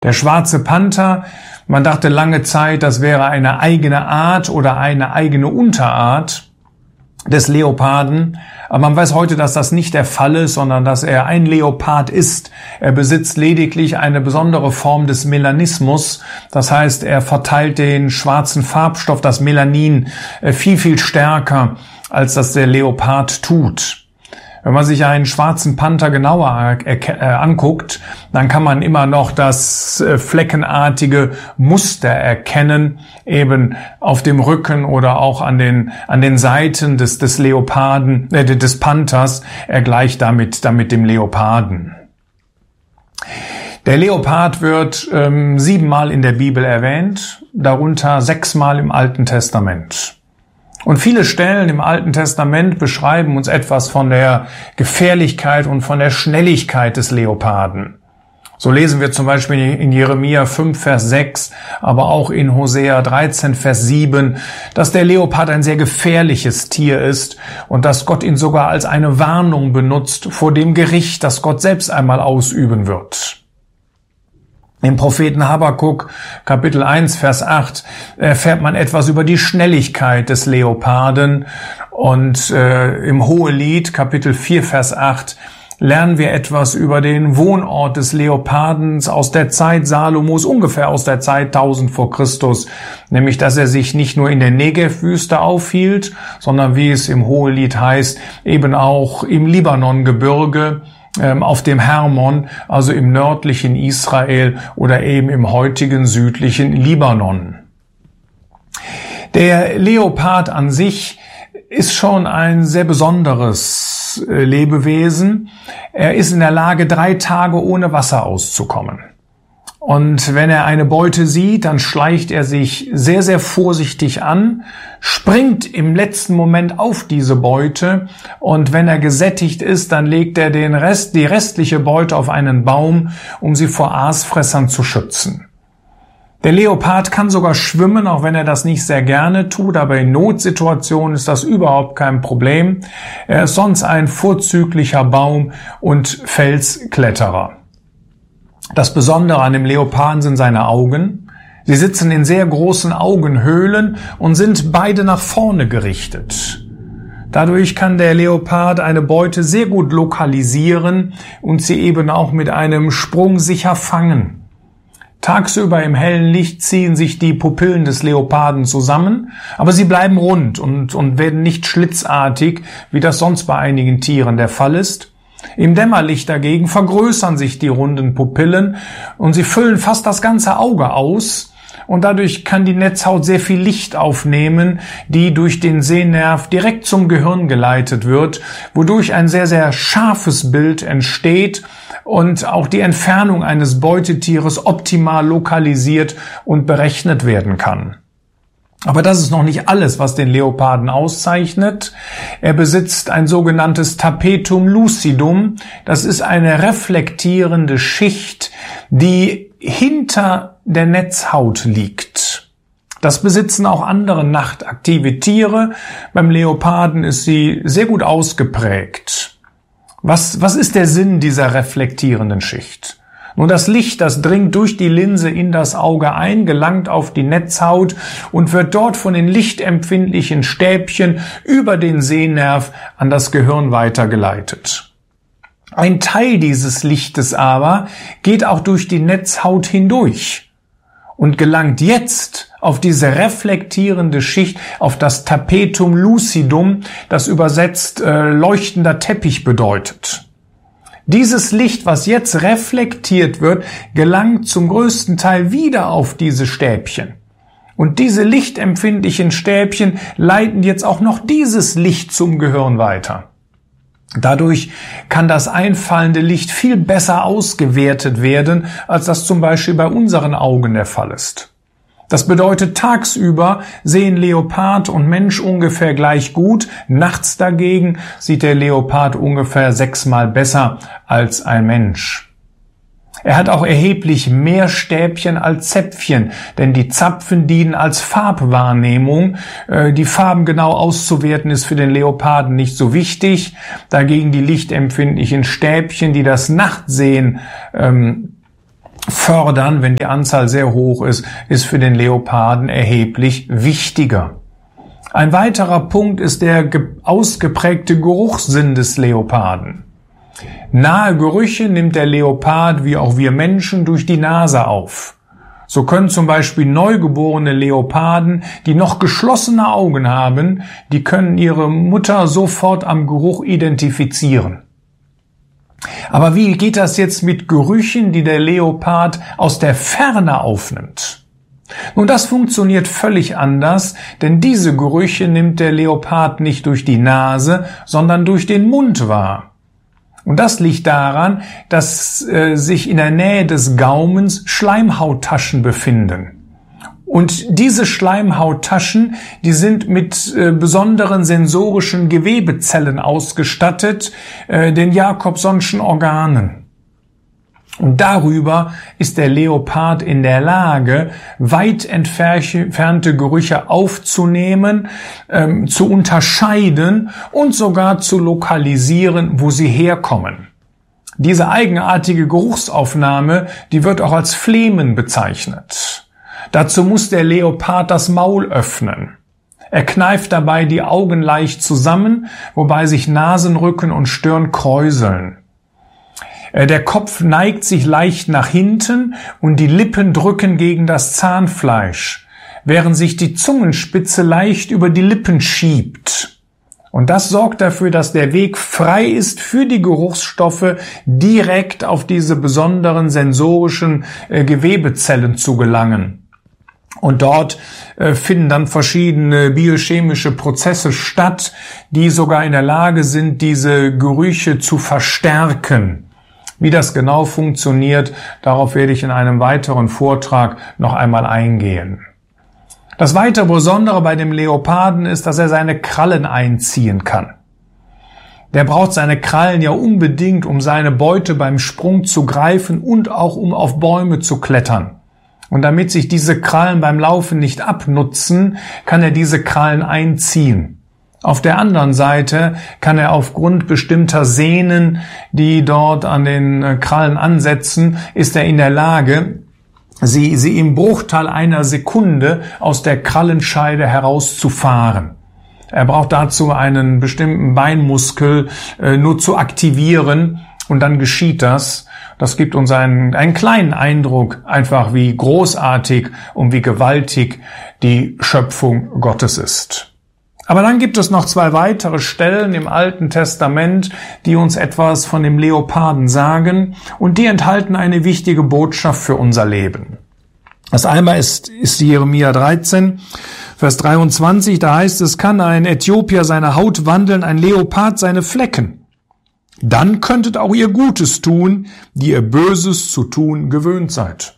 Der schwarze Panther, man dachte lange Zeit, das wäre eine eigene Art oder eine eigene Unterart des Leoparden. Aber man weiß heute, dass das nicht der Fall ist, sondern dass er ein Leopard ist. Er besitzt lediglich eine besondere Form des Melanismus. Das heißt, er verteilt den schwarzen Farbstoff, das Melanin, viel, viel stärker, als das der Leopard tut. Wenn man sich einen schwarzen Panther genauer anguckt, dann kann man immer noch das fleckenartige Muster erkennen, eben auf dem Rücken oder auch an den Seiten des Leoparden, des Panthers. Er gleicht damit dem Leoparden. Der Leopard wird 7-mal in der Bibel erwähnt, darunter 6-mal im Alten Testament. Und viele Stellen im Alten Testament beschreiben uns etwas von der Gefährlichkeit und von der Schnelligkeit des Leoparden. So lesen wir zum Beispiel in Jeremia 5, Vers 6, aber auch in Hosea 13, Vers 7, dass der Leopard ein sehr gefährliches Tier ist und dass Gott ihn sogar als eine Warnung benutzt vor dem Gericht, das Gott selbst einmal ausüben wird. Im Propheten Habakuk, Kapitel 1, Vers 8, erfährt man etwas über die Schnelligkeit des Leoparden. Und im Hohelied, Kapitel 4, Vers 8, lernen wir etwas über den Wohnort des Leopardens aus der Zeit Salomos, ungefähr aus der Zeit 1000 vor Christus. Nämlich, dass er sich nicht nur in der Negev-Wüste aufhielt, sondern, wie es im Hohelied heißt, eben auch im Libanongebirge, auf dem Hermon, also im nördlichen Israel oder eben im heutigen südlichen Libanon. Der Leopard an sich ist schon ein sehr besonderes Lebewesen. Er ist in der Lage, 3 Tage ohne Wasser auszukommen. Und wenn er eine Beute sieht, dann schleicht er sich sehr, sehr vorsichtig an, springt im letzten Moment auf diese Beute und wenn er gesättigt ist, dann legt er die restliche Beute auf einen Baum, um sie vor Aasfressern zu schützen. Der Leopard kann sogar schwimmen, auch wenn er das nicht sehr gerne tut, aber in Notsituationen ist das überhaupt kein Problem. Er ist sonst ein vorzüglicher Baum- und Felskletterer. Das Besondere an dem Leoparden sind seine Augen. Sie sitzen in sehr großen Augenhöhlen und sind beide nach vorne gerichtet. Dadurch kann der Leopard eine Beute sehr gut lokalisieren und sie eben auch mit einem Sprung sicher fangen. Tagsüber im hellen Licht ziehen sich die Pupillen des Leoparden zusammen, aber sie bleiben rund und werden nicht schlitzartig, wie das sonst bei einigen Tieren der Fall ist. Im Dämmerlicht dagegen vergrößern sich die runden Pupillen und sie füllen fast das ganze Auge aus und dadurch kann die Netzhaut sehr viel Licht aufnehmen, die durch den Sehnerv direkt zum Gehirn geleitet wird, wodurch ein sehr, sehr scharfes Bild entsteht und auch die Entfernung eines Beutetieres optimal lokalisiert und berechnet werden kann. Aber das ist noch nicht alles, was den Leoparden auszeichnet. Er besitzt ein sogenanntes Tapetum lucidum. Das ist eine reflektierende Schicht, die hinter der Netzhaut liegt. Das besitzen auch andere nachtaktive Tiere. Beim Leoparden ist sie sehr gut ausgeprägt. Was ist der Sinn dieser reflektierenden Schicht? Nun, das Licht, das dringt durch die Linse in das Auge ein, gelangt auf die Netzhaut und wird dort von den lichtempfindlichen Stäbchen über den Sehnerv an das Gehirn weitergeleitet. Ein Teil dieses Lichtes aber geht auch durch die Netzhaut hindurch und gelangt jetzt auf diese reflektierende Schicht, auf das Tapetum lucidum, das übersetzt leuchtender Teppich bedeutet. Dieses Licht, was jetzt reflektiert wird, gelangt zum größten Teil wieder auf diese Stäbchen. Und diese lichtempfindlichen Stäbchen leiten jetzt auch noch dieses Licht zum Gehirn weiter. Dadurch kann das einfallende Licht viel besser ausgewertet werden, als das zum Beispiel bei unseren Augen der Fall ist. Das bedeutet, tagsüber sehen Leopard und Mensch ungefähr gleich gut, nachts dagegen sieht der Leopard ungefähr 6-mal besser als ein Mensch. Er hat auch erheblich mehr Stäbchen als Zäpfchen, denn die Zapfen dienen als Farbwahrnehmung. Die Farben genau auszuwerten ist für den Leoparden nicht so wichtig. Dagegen die lichtempfindlichen Stäbchen, die das Nachtsehen fördern, wenn die Anzahl sehr hoch ist für den Leoparden erheblich wichtiger. Ein weiterer Punkt ist der ausgeprägte Geruchssinn des Leoparden. Nahe Gerüche nimmt der Leopard wie auch wir Menschen durch die Nase auf. So können zum Beispiel neugeborene Leoparden, die noch geschlossene Augen haben, die können ihre Mutter sofort am Geruch identifizieren. Aber wie geht das jetzt mit Gerüchen, die der Leopard aus der Ferne aufnimmt? Nun, das funktioniert völlig anders, denn diese Gerüche nimmt der Leopard nicht durch die Nase, sondern durch den Mund wahr. Und das liegt daran, dass sich in der Nähe des Gaumens Schleimhauttaschen befinden. Und diese Schleimhauttaschen, die sind mit besonderen sensorischen Gewebezellen ausgestattet, den Jacobsonschen Organen. Und darüber ist der Leopard in der Lage, weit entfernte Gerüche aufzunehmen, zu unterscheiden und sogar zu lokalisieren, wo sie herkommen. Diese eigenartige Geruchsaufnahme, die wird auch als Flehmen bezeichnet. Dazu muss der Leopard das Maul öffnen. Er kneift dabei die Augen leicht zusammen, wobei sich Nasenrücken und Stirn kräuseln. Der Kopf neigt sich leicht nach hinten und die Lippen drücken gegen das Zahnfleisch, während sich die Zungenspitze leicht über die Lippen schiebt. Und das sorgt dafür, dass der Weg frei ist für die Geruchsstoffe, direkt auf diese besonderen sensorischen Gewebezellen zu gelangen. Und dort finden dann verschiedene biochemische Prozesse statt, die sogar in der Lage sind, diese Gerüche zu verstärken. Wie das genau funktioniert, darauf werde ich in einem weiteren Vortrag noch einmal eingehen. Das weitere Besondere bei dem Leoparden ist, dass er seine Krallen einziehen kann. Der braucht seine Krallen ja unbedingt, um seine Beute beim Sprung zu greifen und auch um auf Bäume zu klettern. Und damit sich diese Krallen beim Laufen nicht abnutzen, kann er diese Krallen einziehen. Auf der anderen Seite kann er aufgrund bestimmter Sehnen, die dort an den Krallen ansetzen, ist er in der Lage, sie im Bruchteil einer Sekunde aus der Krallenscheide herauszufahren. Er braucht dazu einen bestimmten Beinmuskel nur zu aktivieren und dann geschieht das. Das gibt uns einen kleinen Eindruck, einfach wie großartig und wie gewaltig die Schöpfung Gottes ist. Aber dann gibt es noch 2 weitere Stellen im Alten Testament, die uns etwas von dem Leoparden sagen und die enthalten eine wichtige Botschaft für unser Leben. Das einmal ist Jeremia 13, Vers 23, da heißt es, kann ein Äthiopier seine Haut wandeln, ein Leopard seine Flecken. Dann könntet auch ihr Gutes tun, die ihr Böses zu tun gewöhnt seid.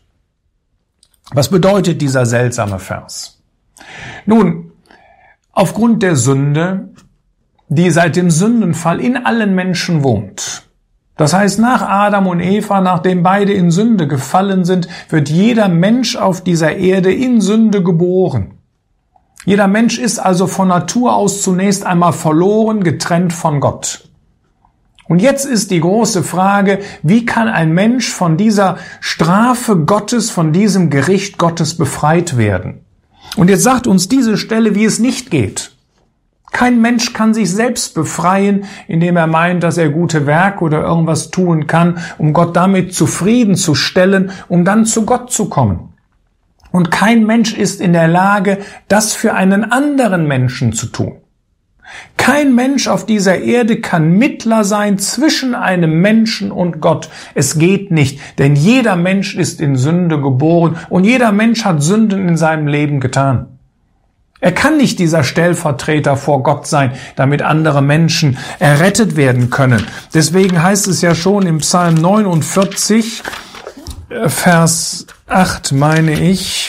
Was bedeutet dieser seltsame Vers? Nun, aufgrund der Sünde, die seit dem Sündenfall in allen Menschen wohnt. Das heißt, nach Adam und Eva, nachdem beide in Sünde gefallen sind, wird jeder Mensch auf dieser Erde in Sünde geboren. Jeder Mensch ist also von Natur aus zunächst einmal verloren, getrennt von Gott. Und jetzt ist die große Frage, wie kann ein Mensch von dieser Strafe Gottes, von diesem Gericht Gottes befreit werden? Und jetzt sagt uns diese Stelle, wie es nicht geht. Kein Mensch kann sich selbst befreien, indem er meint, dass er gute Werke oder irgendwas tun kann, um Gott damit zufriedenzustellen, um dann zu Gott zu kommen. Und kein Mensch ist in der Lage, das für einen anderen Menschen zu tun. Kein Mensch auf dieser Erde kann Mittler sein zwischen einem Menschen und Gott. Es geht nicht, denn jeder Mensch ist in Sünde geboren und jeder Mensch hat Sünden in seinem Leben getan. Er kann nicht dieser Stellvertreter vor Gott sein, damit andere Menschen errettet werden können. Deswegen heißt es ja schon im Psalm 49, Vers 8, meine ich,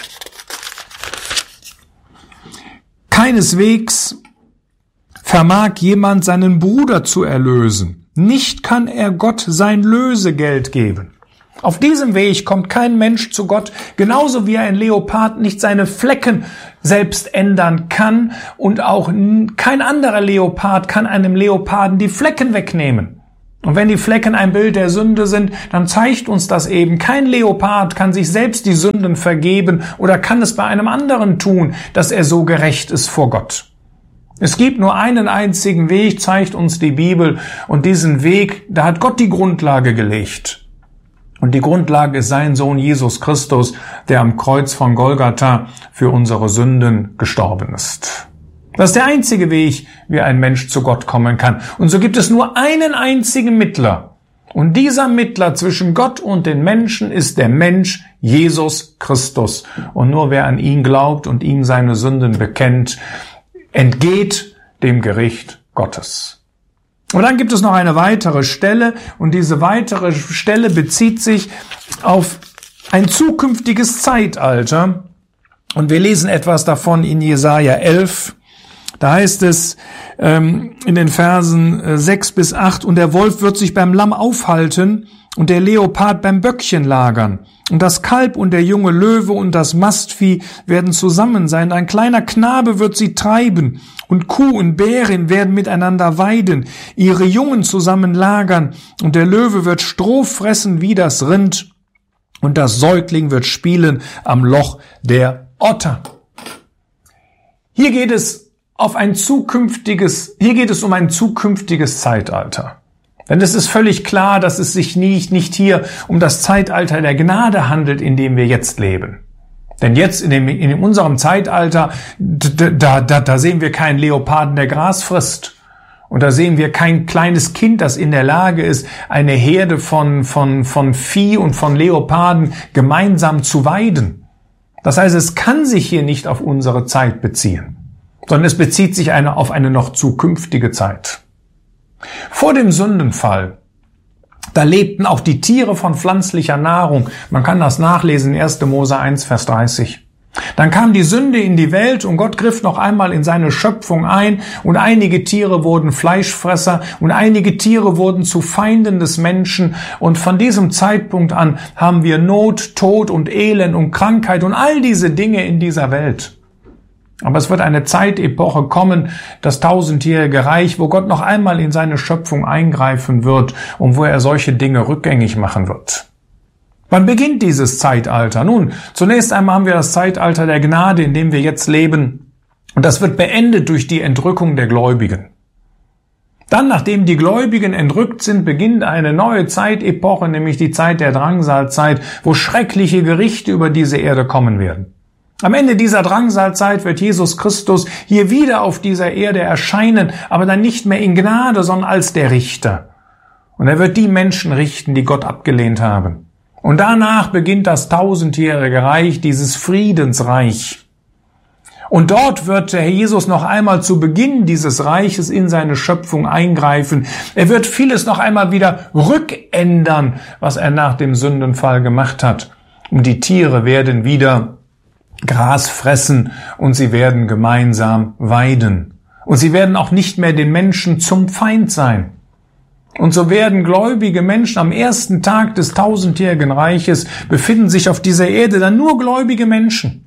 keineswegs vermag jemand seinen Bruder zu erlösen. Nicht kann er Gott sein Lösegeld geben. Auf diesem Weg kommt kein Mensch zu Gott, genauso wie ein Leopard nicht seine Flecken selbst ändern kann und auch kein anderer Leopard kann einem Leoparden die Flecken wegnehmen. Und wenn die Flecken ein Bild der Sünde sind, dann zeigt uns das eben. Kein Leopard kann sich selbst die Sünden vergeben oder kann es bei einem anderen tun, dass er so gerecht ist vor Gott. Es gibt nur einen einzigen Weg, zeigt uns die Bibel. Und diesen Weg, da hat Gott die Grundlage gelegt. Und die Grundlage ist sein Sohn Jesus Christus, der am Kreuz von Golgatha für unsere Sünden gestorben ist. Das ist der einzige Weg, wie ein Mensch zu Gott kommen kann. Und so gibt es nur einen einzigen Mittler. Und dieser Mittler zwischen Gott und den Menschen ist der Mensch Jesus Christus. Und nur wer an ihn glaubt und ihm seine Sünden bekennt, entgeht dem Gericht Gottes. Und dann gibt es noch eine weitere Stelle. Und diese weitere Stelle bezieht sich auf ein zukünftiges Zeitalter. Und wir lesen etwas davon in Jesaja 11. Da heißt es in den Versen 6 bis 8, und der Wolf wird sich beim Lamm aufhalten und der Leopard beim Böckchen lagern. Und das Kalb und der junge Löwe und das Mastvieh werden zusammen sein. Ein kleiner Knabe wird sie treiben und Kuh und Bärin werden miteinander weiden, ihre Jungen zusammen lagern. Und der Löwe wird Stroh fressen wie das Rind und das Säugling wird spielen am Loch der Otter. Hier geht es um ein zukünftiges Zeitalter. Denn es ist völlig klar, dass es sich nicht hier um das Zeitalter der Gnade handelt, in dem wir jetzt leben. Denn jetzt in unserem Zeitalter, da sehen wir keinen Leoparden, der Gras frisst. Und da sehen wir kein kleines Kind, das in der Lage ist, eine Herde von Vieh und von Leoparden gemeinsam zu weiden. Das heißt, es kann sich hier nicht auf unsere Zeit beziehen, sondern es bezieht sich auf eine noch zukünftige Zeit. Vor dem Sündenfall, da lebten auch die Tiere von pflanzlicher Nahrung. Man kann das nachlesen in 1. Mose 1, Vers 30. Dann kam die Sünde in die Welt und Gott griff noch einmal in seine Schöpfung ein und einige Tiere wurden Fleischfresser und einige Tiere wurden zu Feinden des Menschen und von diesem Zeitpunkt an haben wir Not, Tod und Elend und Krankheit und all diese Dinge in dieser Welt. Aber es wird eine Zeitepoche kommen, das tausendjährige Reich, wo Gott noch einmal in seine Schöpfung eingreifen wird und wo er solche Dinge rückgängig machen wird. Wann beginnt dieses Zeitalter? Nun, zunächst einmal haben wir das Zeitalter der Gnade, in dem wir jetzt leben. Und das wird beendet durch die Entrückung der Gläubigen. Dann, nachdem die Gläubigen entrückt sind, beginnt eine neue Zeitepoche, nämlich die Zeit der Drangsalzeit, wo schreckliche Gerichte über diese Erde kommen werden. Am Ende dieser Drangsalzeit wird Jesus Christus hier wieder auf dieser Erde erscheinen, aber dann nicht mehr in Gnade, sondern als der Richter. Und er wird die Menschen richten, die Gott abgelehnt haben. Und danach beginnt das tausendjährige Reich, dieses Friedensreich. Und dort wird der Herr Jesus noch einmal zu Beginn dieses Reiches in seine Schöpfung eingreifen. Er wird vieles noch einmal wieder rückändern, was er nach dem Sündenfall gemacht hat. Und die Tiere werden wieder Gras fressen und sie werden gemeinsam weiden. Und sie werden auch nicht mehr den Menschen zum Feind sein. Und so werden gläubige Menschen am ersten Tag des tausendjährigen Reiches befinden sich auf dieser Erde dann nur gläubige Menschen.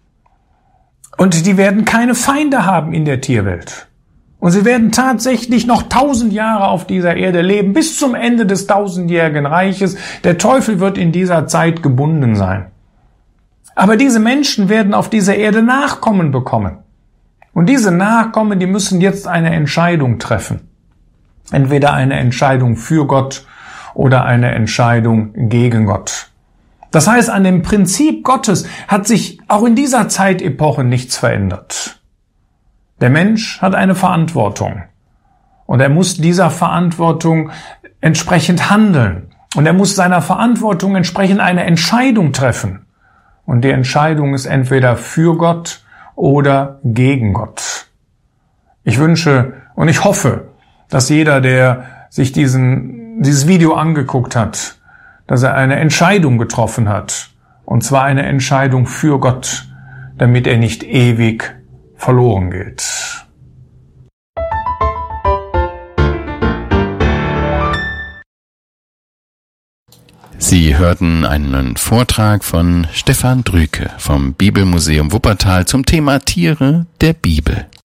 Und die werden keine Feinde haben in der Tierwelt. Und sie werden tatsächlich noch 1000 Jahre auf dieser Erde leben, bis zum Ende des tausendjährigen Reiches. Der Teufel wird in dieser Zeit gebunden sein. Aber diese Menschen werden auf dieser Erde Nachkommen bekommen. Und diese Nachkommen, die müssen jetzt eine Entscheidung treffen. Entweder eine Entscheidung für Gott oder eine Entscheidung gegen Gott. Das heißt, an dem Prinzip Gottes hat sich auch in dieser Zeitepoche nichts verändert. Der Mensch hat eine Verantwortung. Und er muss dieser Verantwortung entsprechend handeln. Und er muss seiner Verantwortung entsprechend eine Entscheidung treffen. Und die Entscheidung ist entweder für Gott oder gegen Gott. Ich wünsche und ich hoffe, dass jeder, der sich dieses Video angeguckt hat, dass er eine Entscheidung getroffen hat. Und zwar eine Entscheidung für Gott, damit er nicht ewig verloren geht. Sie hörten einen Vortrag von Stefan Drüke vom Bibelmuseum Wuppertal zum Thema Tiere der Bibel.